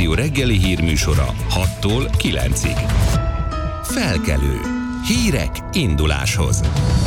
Rádió reggeli hírműsora 6-tól 9-ig. Felkelő. Hírek induláshoz.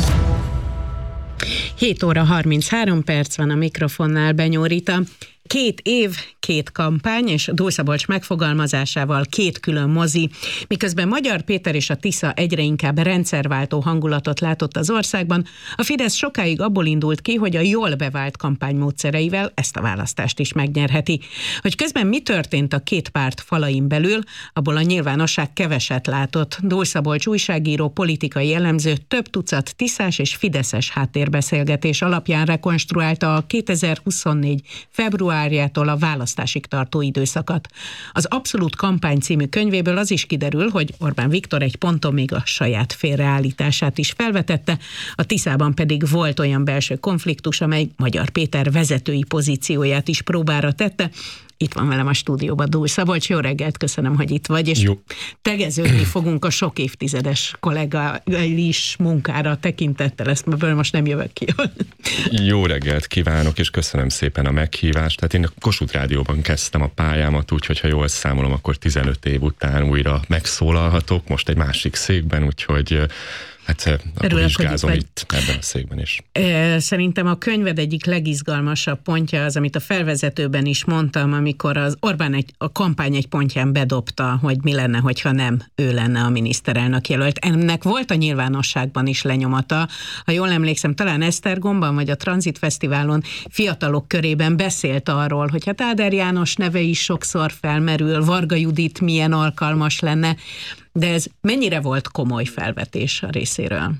7 óra 33 perc van, a mikrofonnál Benyó Rita. 2 év, 2 kampány, és Dósz Szabolcs megfogalmazásával 2 külön mozi. Miközben Magyar Péter és a Tisza egyre inkább rendszerváltó hangulatot látott az országban, a Fidesz sokáig abból indult ki, hogy a jól bevált kampánymódszereivel ezt a választást is megnyerheti. Hogy közben mi történt a 2 párt falain belül, abból a nyilvánosság keveset látott. Dósz Szabolcs újságíró, politikai elemző több tucat tiszás és fideszes háttérbeszélgetés alapján rekonstruálta a 2024. februárjától a választásig tartó időszakat. Az Abszolút kampány című könyvéből az is kiderül, hogy Orbán Viktor egy ponton még a saját félreállítását is felvetette, a Tiszában pedig volt olyan belső konfliktus, amely Magyar Péter vezetői pozícióját is próbára tette. Itt van velem a stúdióban Dósz Szabolcs, jó reggelt, köszönöm, hogy itt vagy, és jó. Tegeződni fogunk a sok évtizedes kollégális munkára tekintettel, ezt most nem jövök ki. Jó reggelt kívánok, és köszönöm szépen a meghívást. Tehát én a Kossuth Rádióban kezdtem a pályámat, úgyhogy ha jól számolom, akkor 15 év után újra megszólalhatok, most egy másik székben, úgyhogy akkor vizsgázom itt ebben a székben is. Szerintem a könyved egyik legizgalmasabb pontja az, amit a felvezetőben is mondtam, amikor az Orbán a kampány egy pontján bedobta, hogy mi lenne, hogyha nem ő lenne a miniszterelnök jelölt. Ennek volt a nyilvánosságban is lenyomata. Ha jól emlékszem, talán Esztergomban vagy a Tranzit Fesztiválon fiatalok körében beszélt arról, hogy hát Áder János neve is sokszor felmerül, Varga Judit milyen alkalmas lenne, de ez mennyire volt komoly felvetés a részéről?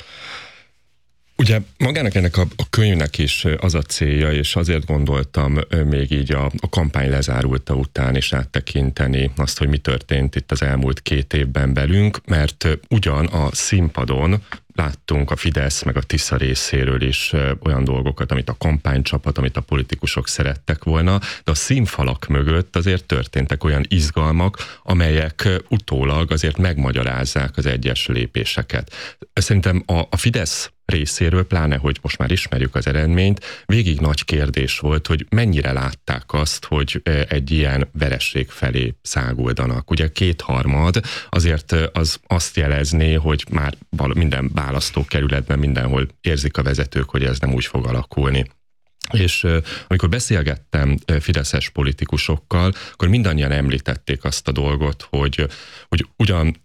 Ugye magának ennek a könyvnek is az a célja, és azért gondoltam még így a kampány lezárulta után is áttekinteni azt, hogy mi történt itt az elmúlt 2 évben velünk, mert ugyan a színpadon láttunk a Fidesz meg a Tisza részéről is olyan dolgokat, amit a kampánycsapat, amit a politikusok szerettek volna, de a színfalak mögött azért történtek olyan izgalmak, amelyek utólag azért megmagyarázzák az egyes lépéseket. Szerintem a Fidesz részéről, pláne, hogy most már ismerjük az eredményt, végig nagy kérdés volt, hogy mennyire látták azt, hogy egy ilyen vereség felé száguldanak. Ugye 2/3 azért az azt jelezné, hogy már minden választókerületben mindenhol érzik a vezetők, hogy ez nem úgy fog alakulni. És amikor beszélgettem fideszes politikusokkal, akkor mindannyian említették azt a dolgot, hogy ugyan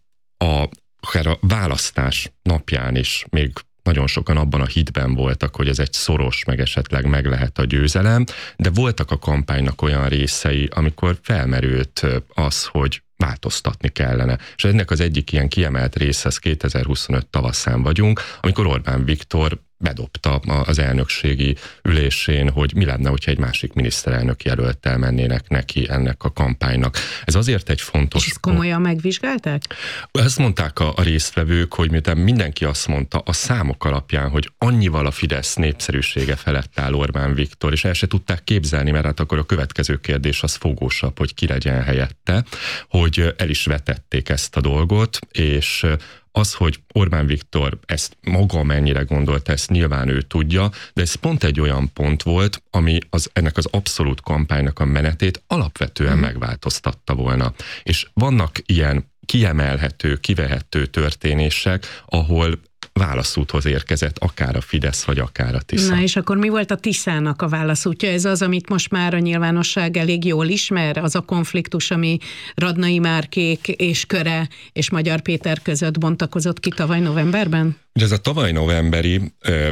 akár a választás napján is még nagyon sokan abban a hitben voltak, hogy ez egy szoros, meg esetleg meg lehet a győzelem, de voltak a kampánynak olyan részei, amikor felmerült az, hogy változtatni kellene. És ennek az egyik ilyen kiemelt része, az 2025 tavaszán vagyunk, amikor Orbán Viktor bedobta az elnökségi ülésén, hogy mi lenne, hogyha egy másik miniszterelnök jelölttel mennének neki ennek a kampánynak. Ez azért egy fontos... És ezt komolyan megvizsgálták? Ezt mondták a résztvevők, hogy miután mindenki azt mondta a számok alapján, hogy annyival a Fidesz népszerűsége felett áll Orbán Viktor, és el se tudták képzelni, mert hát akkor a következő kérdés az fogósabb, hogy ki legyen helyette, hogy el is vetették ezt a dolgot, és az, hogy Orbán Viktor ezt maga mennyire gondolta, ezt nyilván ő tudja, de ez pont egy olyan pont volt, ami ennek az abszolút kampánynak a menetét alapvetően megváltoztatta volna. És vannak ilyen kiemelhető, kivehető történések, ahol válaszúthoz érkezett akár a Fidesz, vagy akár a Tisza. Na és akkor mi volt a Tiszának a válaszútja? Ez az, amit most már a nyilvánosság elég jól ismer? Az a konfliktus, ami Radnai Márkék és Köre és Magyar Péter között bontakozott ki tavaly novemberben? Ugye ez a tavaly novemberi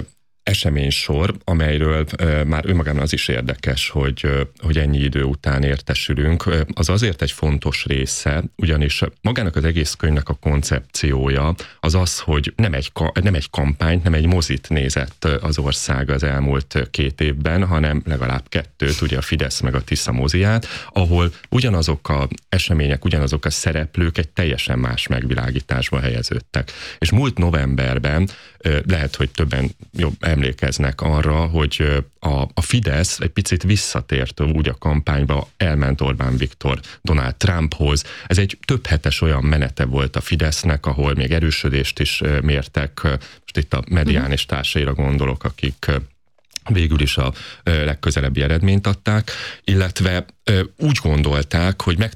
eseménysor, amelyről már önmagában az is érdekes, hogy ennyi idő után értesülünk, az azért egy fontos része, ugyanis magának az egész könyvnek a koncepciója az az, hogy nem egy kampányt, nem egy mozit nézett az ország az elmúlt 2 évben, hanem legalább 2, ugye a Fidesz meg a Tisza moziát, ahol ugyanazok az események, ugyanazok a szereplők egy teljesen más megvilágításba helyeződtek. És múlt novemberben lehet, hogy többen jobb emlékeznek arra, hogy a Fidesz egy picit visszatért úgy a kampányba, elment Orbán Viktor Donald Trumphoz. Ez egy több hetes olyan menete volt a Fidesznek, ahol még erősödést is mértek. Most itt a Medián és társaira gondolok, akik végül is a legközelebbi eredményt adták, illetve úgy gondolták, hogy meg